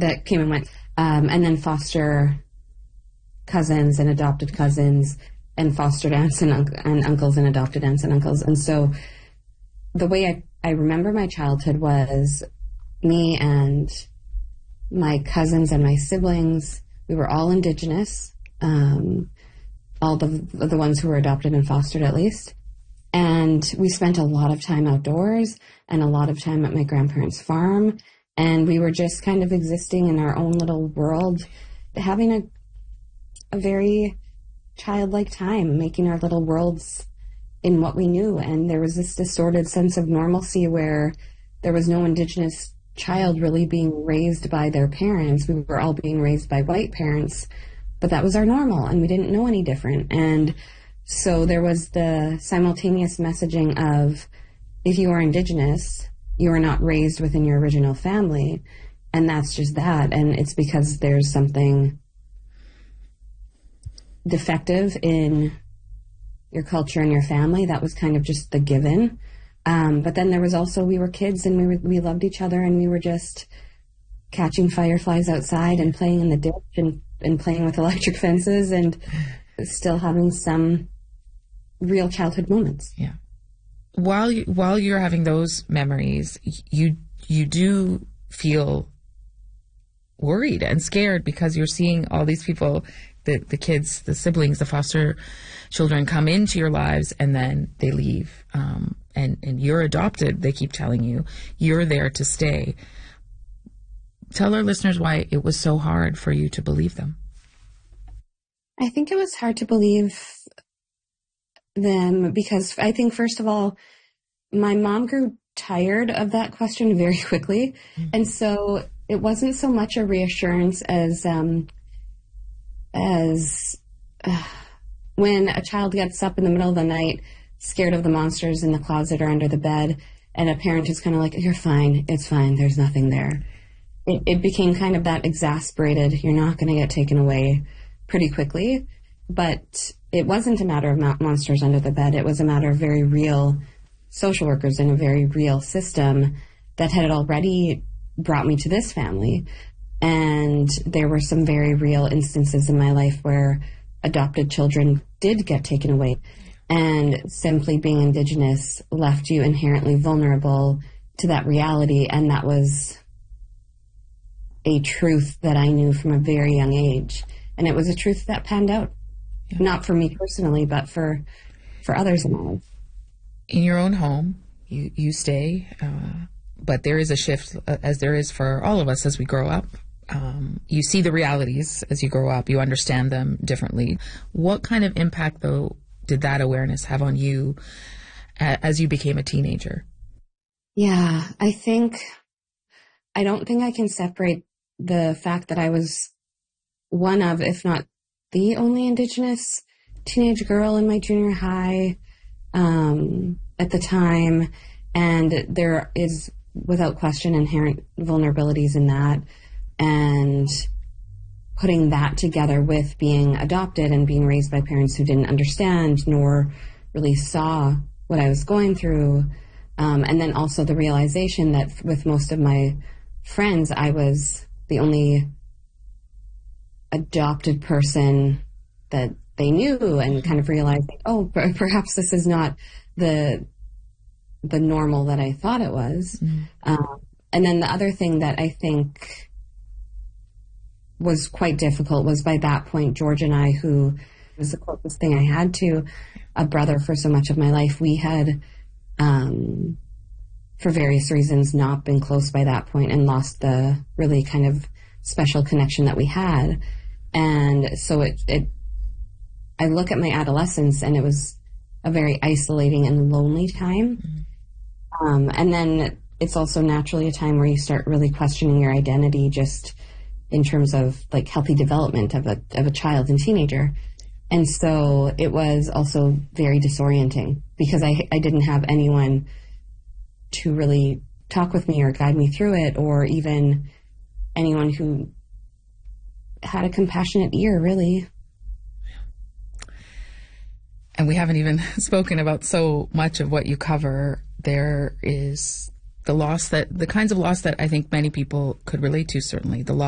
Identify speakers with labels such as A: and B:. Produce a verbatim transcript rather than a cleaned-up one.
A: that came and went. Um, and then foster cousins and adopted cousins and fostered aunts and, un- and uncles and adopted aunts and uncles. And so the way I, I remember my childhood was me and my cousins and my siblings, we were all Indigenous, um, all the, the ones who were adopted and fostered at least. And we spent a lot of time outdoors and a lot of time at my grandparents' farm. And we were just kind of existing in our own little world, having a a very childlike time, making our little worlds in what we knew. And there was this distorted sense of normalcy where there was no Indigenous child really being raised by their parents. We were all being raised by white parents, but that was our normal and we didn't know any different. And so there was the simultaneous messaging of, if you are Indigenous, you are not raised within your original family. And that's just that. And it's because there's something defective in your culture and your family. That was kind of just the given. Um, but then there was also, we were kids and we were, we loved each other and we were just catching fireflies outside and playing in the ditch and, and playing with electric fences and still having some real childhood moments.
B: Yeah. While you, while you're having those memories, you, you do feel worried and scared because you're seeing all these people, the, the kids, the siblings, the foster children come into your lives and then they leave. Um, and, and you're adopted, they keep telling you. You're there to stay. Tell our listeners why it was so hard for you to believe them.
A: I think it was hard to believe them because I think, first of all, my mom grew tired of that question very quickly. Mm-hmm. And so it wasn't so much a reassurance as um, as uh, when a child gets up in the middle of the night, scared of the monsters in the closet or under the bed, and a parent is kind of like, you're fine, it's fine, there's nothing there. It, it became kind of that exasperated, you're not going to get taken away pretty quickly. But it wasn't a matter of monsters under the bed. It was a matter of very real social workers in a very real system that had already brought me to this family. And there were some very real instances in my life where adopted children did get taken away. And simply being Indigenous left you inherently vulnerable to that reality. And that was a truth that I knew from a very young age. And it was a truth that panned out. Yeah. Not for me personally, but for for others in my life.
B: In your own home, you, you stay, uh, but there is a shift, uh, as there is for all of us as we grow up. Um, you see the realities as you grow up. You understand them differently. What kind of impact, though, did that awareness have on you a- as you became a teenager?
A: Yeah, I think, I don't think I can separate the fact that I was one of, if not the only Indigenous teenage girl in my junior high um, at the time. And there is, without question, inherent vulnerabilities in that. And putting that together with being adopted and being raised by parents who didn't understand nor really saw what I was going through. Um, and then also the realization that with most of my friends, I was the only adopted person that they knew, and kind of realizing, oh, perhaps this is not the the normal that I thought it was. Mm. Um, and then the other thing that I think was quite difficult was by that point, George and I, who was the closest thing I had to a brother for so much of my life, we had, um, for various reasons, not been close by that point and lost the really kind of special connection that we had. And so it, it, I look at my adolescence and it was a very isolating and lonely time. Mm-hmm. Um, and then it's also naturally a time where you start really questioning your identity just in terms of like healthy development of a, of a child and teenager. And so it was also very disorienting because I, I didn't have anyone to really talk with me or guide me through it, or even anyone who had a compassionate ear, really.
B: And we haven't even spoken about so much of what you cover. There is the loss that, the kinds of loss that I think many people could relate to, certainly. The loss